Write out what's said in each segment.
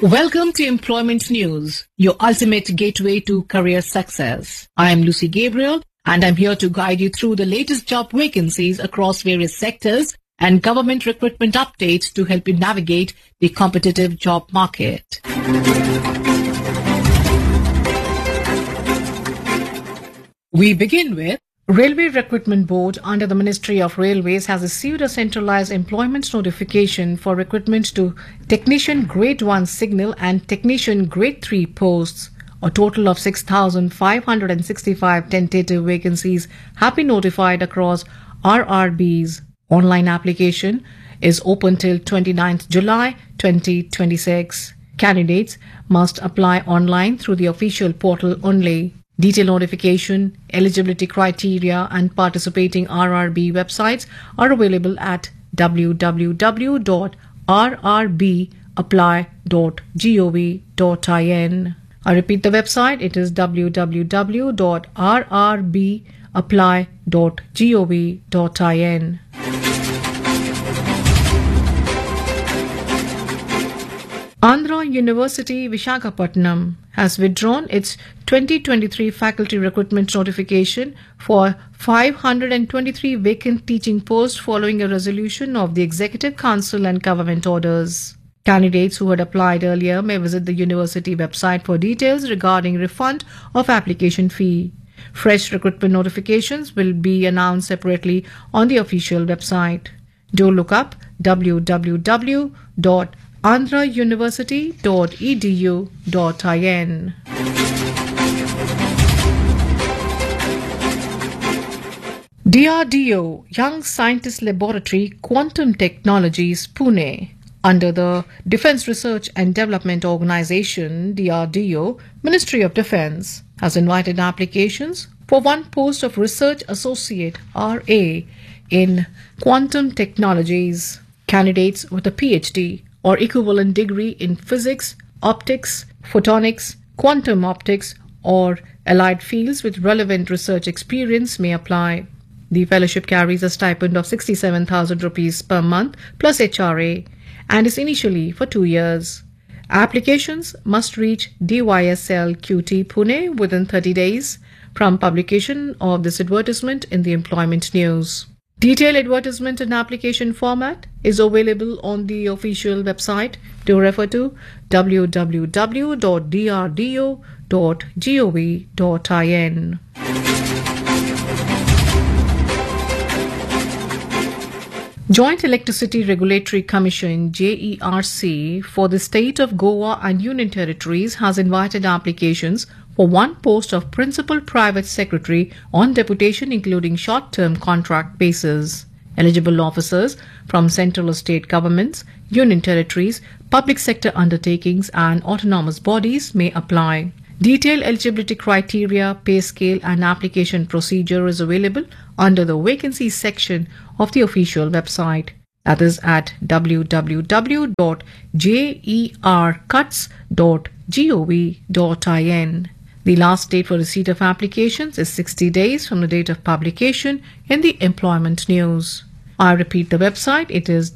Welcome to Employment News, your ultimate gateway to career success. I am Lucy Gabriel, and I'm here to guide you through the latest job vacancies across various sectors and government recruitment updates to help you navigate the competitive job market. We begin with Railway Recruitment Board under the Ministry of Railways has issued a centralized employment notification for recruitment to Technician Grade 1 Signal and Technician Grade 3 posts. A total of 6,565 tentative vacancies have been notified across RRBs. Online application is open till 29th July 2026. Candidates must apply online through the official portal only. Detailed notification, eligibility criteria and participating RRB websites are available at www.rrbapply.gov.in. I repeat the website, it is www.rrbapply.gov.in. Andhra University Visakhapatnam has withdrawn its 2023 faculty recruitment notification for 523 vacant teaching posts following a resolution of the Executive Council and government orders. Candidates who had applied earlier may visit the university website for details regarding refund of application fee. Fresh recruitment notifications will be announced separately on the official website. Do look up www.andhrauniversity.edu.in. DRDO Young Scientist Laboratory Quantum Technologies Pune under the Defence Research and Development Organisation DRDO Ministry of Defence has invited applications for one post of Research Associate RA in Quantum Technologies. Candidates with a PhD or equivalent degree in physics, optics, photonics, quantum optics, or allied fields with relevant research experience may apply. The fellowship carries a stipend of 67,000 rupees per month plus HRA and is initially for 2 years. Applications must reach DYSL QT Pune within 30 days from publication of this advertisement in the Employment News. Detailed advertisement and application format is available on the official website. Do refer to www.drdo.gov.in. Joint Electricity Regulatory Commission JERC for the state of Goa and Union Territories has invited applications for one post of Principal Private Secretary on deputation including short-term contract basis. Eligible officers from central or state governments, union territories, public sector undertakings and autonomous bodies may apply. Detailed eligibility criteria, pay scale and application procedure is available under the vacancies section of the official website. That is at www.jercuts.gov.in. The last date for receipt of applications is 60 days from the date of publication in the Employment News. I repeat the website, it is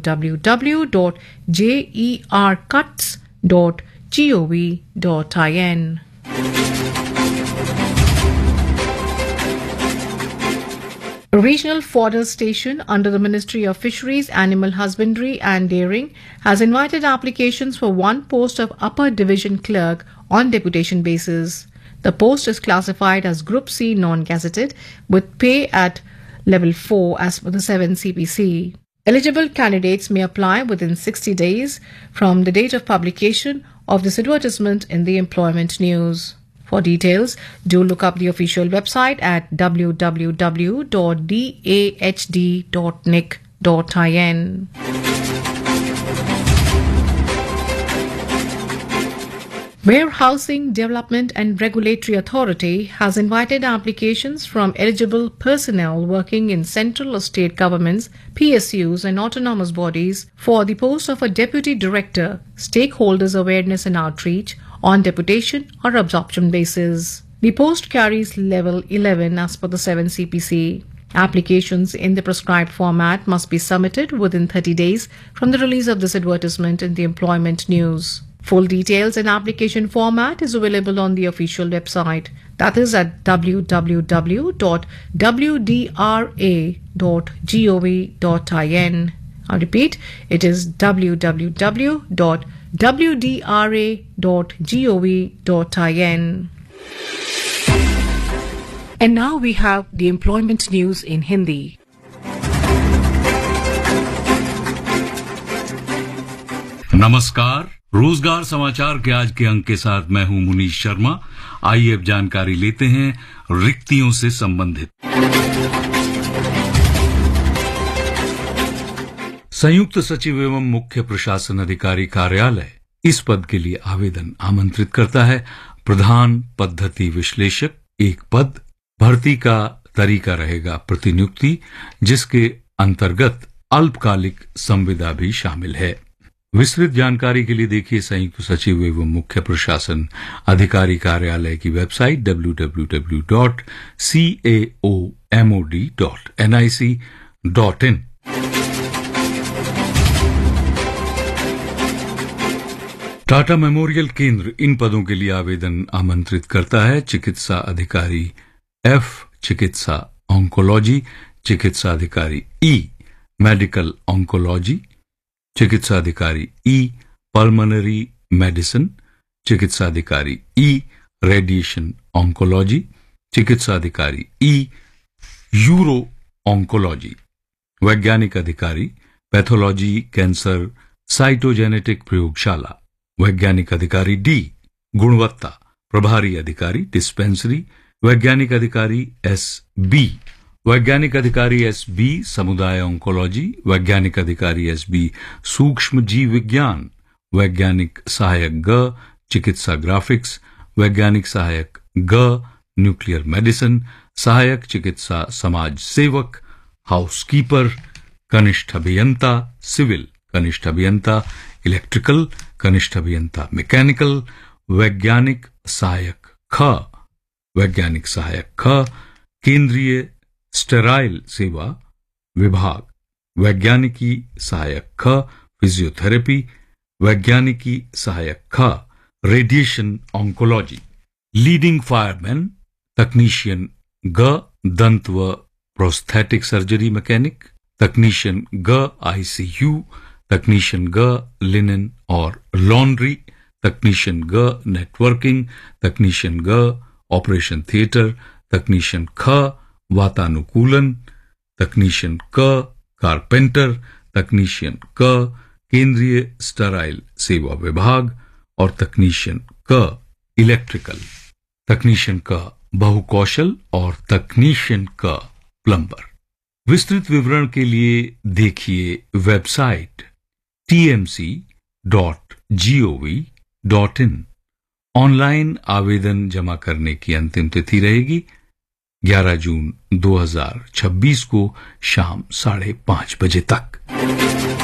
www.jercuts.gov.in. A regional fodder station under the Ministry of Fisheries, Animal Husbandry and Dairying has invited applications for one post of Upper Division Clerk on deputation basis. The post is classified as Group C non-gazetted with pay at level 4 as per the 7 CPC. Eligible candidates may apply within 60 days from the date of publication of this advertisement in the Employment News. For details, do look up the official website at www.dahd.nic.in. Warehousing Development and Regulatory Authority has invited applications from eligible personnel working in central or state governments, PSUs and autonomous bodies for the post of a Deputy Director, Stakeholders Awareness and Outreach on deputation or absorption basis. The post carries level 11 as per the 7 CPC. Applications in the prescribed format must be submitted within 30 days from the release of this advertisement in the Employment News. Full details and application format is available on the official website. That is at www.wdra.gov.in. I repeat, it is www.wdra.gov.in. And now we have the employment news in Hindi. नमस्कार, रोजगार समाचार के आज के अंक के साथ मैं हूं मुनीश शर्मा। आइए अब जानकारी लेते हैं रिक्तियों से संबंधित। संयुक्त सचिव एवं मुख्य प्रशासन अधिकारी कार्यालय इस पद के लिए आवेदन आमंत्रित करता है। प्रधान पद्धति विश्लेषक एक पद। भर्ती का तरीका रहेगा प्रतिनियुक्ति, जिसके अंतर्गत अल्पकालिक संविदा भी शामिल है। विस्तृत जानकारी के लिए देखिए संयुक्त सचिव एवं मुख्य प्रशासन अधिकारी कार्यालय की वेबसाइट www.caomod.nic.in। टाटा मेमोरियल केंद्र इन पदों के लिए आवेदन आमंत्रित करता है। चिकित्सा अधिकारी F, चिकित्सा ऑन्कोलॉजी, चिकित्सा अधिकारी E, मेडिकल ऑन्कोलॉजी, चिकित्सा अधिकारी E, पल्मोनरी मेडिसिन, चिकित्सा अधिकारी E, रेडिएशन ऑन्कोलॉजी, चिकित्सा अधिकारी E, यूरो ऑन्कोलॉजी, वैज्ञानिक अधिकारी पैथोलॉजी, कैंसर, साइटोजेनेटिक प्रयोगशाला, वैज्ञानिक अधिकारी D, गुणवत्ता प्रभारी अधिकारी डिस्पेंसरी, वैज्ञानिक अधिकारी SB, वैज्ञानिक अधिकारी SB, समुदाय ऑन्कोलॉजी, वैज्ञानिक अधिकारी SB, सूक्ष्म जीव विज्ञान, वैज्ञानिक सहायक G, चिकित्सा ग्राफिक्स, वैज्ञानिक सहायक G, न्यूक्लियर मेडिसिन, सहायक चिकित्सा समाज सेवक, हाउसकीपर, कनिष्ठ अभियंता सिविल, कनिष्ठ अभियंता इलेक्ट्रिकल, कनिष्ठ अभियंता मैकेनिकल, वैज्ञानिक सहायक ख, वैज्ञानिक सहायक ख, केंद्रीय स्टेराइल सेवा विभाग, वैज्ञानिकी सहायक ख, फिजियोथेरेपी, वैज्ञानिकी सहायक ख, रेडिएशन ऑन्कोलॉजी, लीडिंग फायरमैन, तकनीशियन ग, दंत व प्रोस्थेटिक सर्जरी मैकेनिक, तकनीशियन ग, ICU, तकनीशियन ग, लिनन और लॉन्ड्री, तकनीशियन ग, नेटवर्किंग, तकनीशियन ग, ऑपरेशन थिएटर, तकनीशियन ख, वातानुकूलन, तकनीशियन क, कारपेंटर, तकनीशियन क, केंद्रीय स्टेराइल सेवा विभाग और तकनीशियन क, इलेक्ट्रिकल, तकनीशियन क, बहुकौशल और तकनीशियन क, प्लम्बर। विस्तृत विवरण के लिए देखिए वेबसाइट tmc.gov.in। ऑनलाइन आवेदन जमा करने की अंतिम तिथि रहेगी 11 जून 2026 को शाम 5:30 बजे तक।